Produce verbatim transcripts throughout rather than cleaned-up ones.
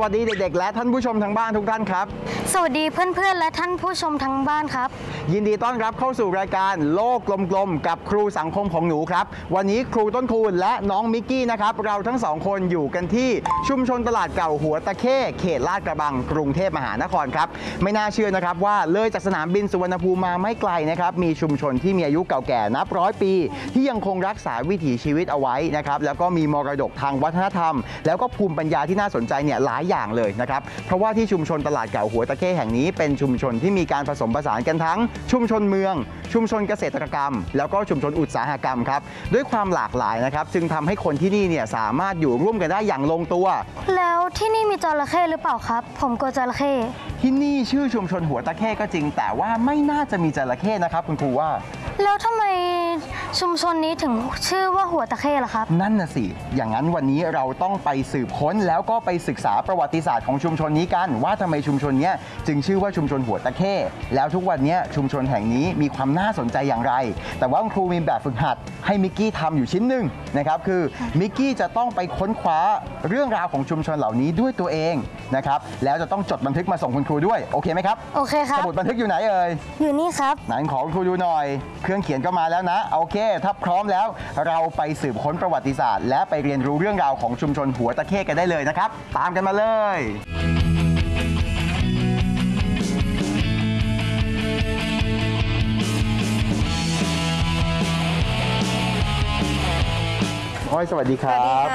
วัสดีเด็กๆและท่านผู้ชมทางบ้านทุกท่านครับสวัสดีเพื่อนๆและท่านผู้ชมทางบ้านครับยินดีต้อนรับเข้าสู่รายการโลกกลมๆกับครูสังคมของหนูครับวันนี้ครูต้นคูณและน้องมิกกี้นะครับเราทั้งสองคนอยู่กันที่ชุมชนตลาดเก่าหัวตะเข้เขตลาดกระบังกรุงเทพมหานครครับไม่น่าเชื่อนะครับว่าเลยจากสนามบินสุวรรณภูมิมาไม่ไกลนะครับมีชุมชนที่มีอายุเก่าแก่นับร้อยปีที่ยังคงรักษาวิถีชีวิตเอาไว้นะครับแล้วก็มีมรดกทางวัฒนธรรมแล้วก็ภูมิปัญญาที่น่าสนใจเนี่ยหลายอย่างเลยนะครับเพราะว่าที่ชุมชนตลาดเก่าหัวตะเข้แห่งนี้เป็นชุมชนที่มีการผสมผสานกันทั้งชุมชนเมืองชุมชนเกษตรกรรมแล้วก็ชุมชนอุตสาหกรรมครับด้วยความหลากหลายนะครับจึงทำให้คนที่นี่เนี่ยสามารถอยู่ร่วมกันได้อย่างลงตัวแล้วที่นี่มีจระเข้หรือเปล่าครับผมกลัวจระเข้ที่นี่ชื่อชุมชนหัวตะเข้ก็จริงแต่ว่าไม่น่าจะมีจระเข้นะครับคุณครูว่าแล้วทำไมชุมชนนี้ถึงชื่อว่าหัวตะเข้ล่ะครับนั่นน่ะสิอย่างนั้นวันนี้เราต้องไปสืบค้นแล้วก็ไปศึกษาประวัติศาสตร์ของชุมชนนี้กันว่าทำไมชุมชนนี้จึงชื่อว่าชุมชนหัวตะเข้แล้วทุกวันนี้ชุมชนแห่งนี้มีความน่าสนใจอย่างไรแต่ว่าครูมีแบบฝึกหัดให้มิกกี้ทำอยู่ชิ้นหนึ่งนะครับคือมิกกี้จะต้องไปค้นคว้าเรื่องราวของชุมชนเหล่านี้ด้วยตัวเองนะครับแล้วจะต้องจดบันทึกมาส่งคุณครูด้วยโอเคไหมครับโอเคครับสมุดบันทึกอยู่ไหนเอ่ยอยู่นี่ครับไหนขอคุณครูดูหน่อยเครื่องเขียนก็มาแล้วนะโอเคถ้าพร้อมแล้วเราไปสืบค้นประวัติศาสตร์และไปเรียนรู้เรื่องราวของชุมชนหัวตะเข้กันได้เลยนะครับตามกันมาเลยอ้อยสวัสดีครับ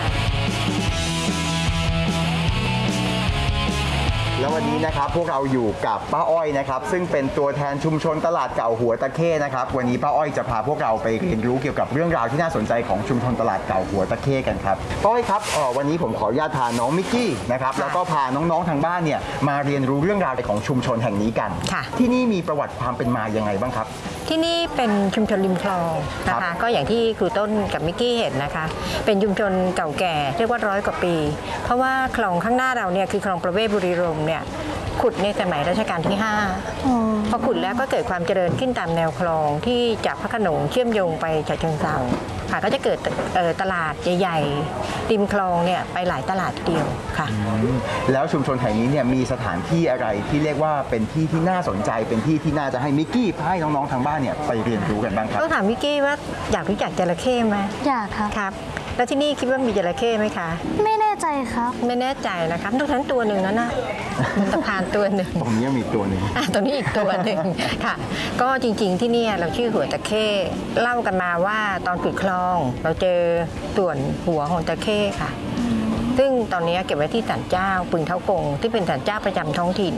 แล้ววันนี้นะครับพวกเราอยู่กับป้าอ้อยนะครับซึ่งเป็นตัวแทนชุมชนตลาดเก่าหัวตะเข้นะครับวันนี้ป้าอ้อยจะพาพวกเราไปเรียนรู้เกี่ยวกับเรื่องราวที่น่าสนใจของชุมชนตลาดเก่าหัวตะเข้กันครับป้าอ้อยครับอ๋อวันนี้ผมขออนุญาตพาน้องมิกกี้นะครับแล้วก็พาน้องๆทางบ้านเนี่ยมาเรียนรู้เรื่องราวของชุมชนแห่งนี้กันที่นี่มีประวัติความเป็นมายังไงบ้างครับที่นี่เป็นชุมชนริมคลองนะคะก็อย่างที่ครูต้นกับมิกกี้เห็นนะคะเป็นชุมชนเก่าแก่เรียกว่าร้อยกว่าปีเพราะว่าคลองข้างหน้าเราเนี่ยคือคลองประเวศบุรีรัมย์เนี่ยขุดในสมัยรัชกาลที่ห้าพอขุดแล้วก็เกิดความเจริญขึ้นตามแนวคลองที่จากพระโขนงเชื่อมโยงไปฉะเชิงเทราค่ะก็จะเกิดตลาดใหญ่ๆริมคลองเนี่ยไปหลายตลาดเดียวค่ะแล้วชุมชนแห่งนี้เนี่ยมีสถานที่อะไรที่เรียกว่าเป็นที่ที่น่าสนใจเป็นที่ที่น่าจะให้มิกกี้ให้น้องๆทางบ้านเนี่ยไปเรียนรู้กันบ้างครับต้องถามมิกกี้ว่าอยากรู้จักจระเข้ไหมอยากครับครับแล้วที่นี่คิดว่ามีจระเข้ไหมคะไม่แน่ใจครับไม่แน่ใจนะครับทุกทั้งตัวหนึ่งนั่นนะมันตะพานตัวหนึ่งตรงนี้มีตัวหนึ่งอ่ะตรงนี้อีกตัวหนึ่งค่ะก็จริงๆที่นี่เราชื่อหัวตะเข้เล่ากันมาว่าตอนขุดคลองเราเจอส่วนหัวของตะเข้ค่ะซึ่งตอนนี้เก็บไว้ที่ศาลเจ้าปึงเท้ากงที่เป็นศาลเจ้าประจำท้องถิ่น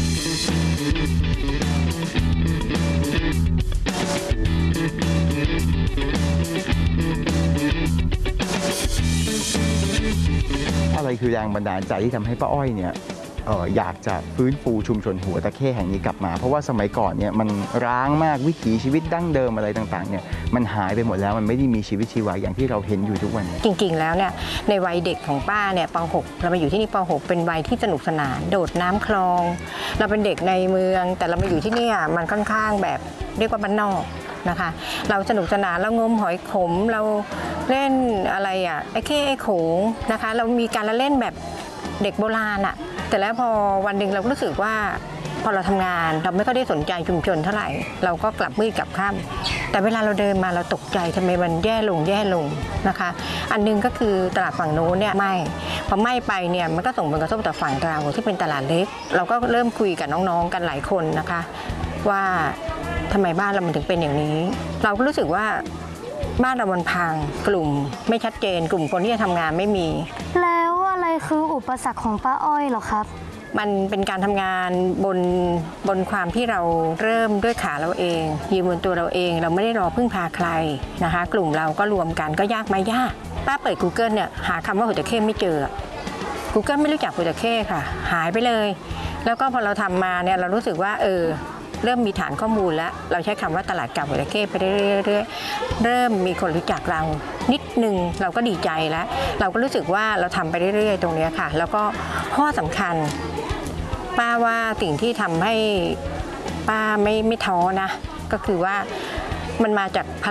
อะไรคือแรงบันดาลใจที่ทำให้ป้าอ้อยเนี่ยเอออยากจะฟื้นฟูชุมชนหัวตะเข้แห่งนี้กลับมาเพราะว่าสมัยก่อนเนี่ยมันร้างมากวิถีชีวิตดั้งเดิมอะไรต่างๆเนี่ยมันหายไปหมดแล้วมันไม่ได้มีชีวิตชีวาอย่างที่เราเห็นอยู่ทุกวันจริงๆแล้วเนี่ยในวัยเด็กของป้าเนี่ยป หกเรามาอยู่ที่นี่ป หกเป็นวัยที่สนุกสนานโดดน้ำคลองเราเป็นเด็กในเมืองแต่เรามาอยู่ที่นี่มันค่อนข้างแบบเรียกว่าบ้านนอกนะคะเราสนุกสนานเรางมหอยขมเราเล่นอะไรอ่ะไอ้เข้ไอ้โขงนะคะเรามีการละเล่นแบบเด็กโบราณอ่ะแต่แล้วพอวันหนึ่งเรารู้สึกว่าพอเราทำงานเราไม่ก็ได้สนใจชุมชนเท่าไหร่เราก็กลับมืดกลับค่ำแต่เวลาเราเดินมาเราตกใจทำไมมันแย่ลงแย่ลงนะคะอันนึงก็คือตลาดฝั่งโน้นเนี่ยไหม้พอไหม้ไปเนี่ยมันก็ส่งผลกระทบต่อฝั่งเราที่เป็นตลาดเล็กเราก็เริ่มคุยกับน้องๆกันหลายคนนะคะว่าทำไมบ้านเรามันถึงเป็นอย่างนี้เราก็รู้สึกว่าบ้านเรามันพังกลุ่มไม่ชัดเจนกลุ่มคนที่จะทำงานไม่มีแล้วอะไรคืออุปสรรคของป้าอ้อยเหรอครับมันเป็นการทำงานบนบนความที่เราเริ่มด้วยขาเราเองยืนบนตัวเราเองเราไม่ได้รอพึ่งพาใครนะคะกลุ่มเราก็รวมกันก็ยากไหมยากป้าเปิด Google เนี่ยหาคำว่าหัวตะเข้ไม่เจอ Google ไม่รู้จักหัวตะเข้ค่ะหายไปเลยแล้วก็พอเราทำมาเนี่ยเรารู้สึกว่าเออเริ่มมีฐานข้อมูลแล้วเราใช้คำว่าตลาดเก่าหัวตะเข้ไปเรื่อยๆเริ่มมีคนรู้จักเรานิดนึงเราก็ดีใจแล้วเราก็รู้สึกว่าเราทำไปเรื่อยๆตรงนี้ค่ะแล้วก็ข้อสำคัญป้าว่าสิ่งที่ทำให้ป้าไม่ไม่ท้อนะก็คือว่ามันมาจาก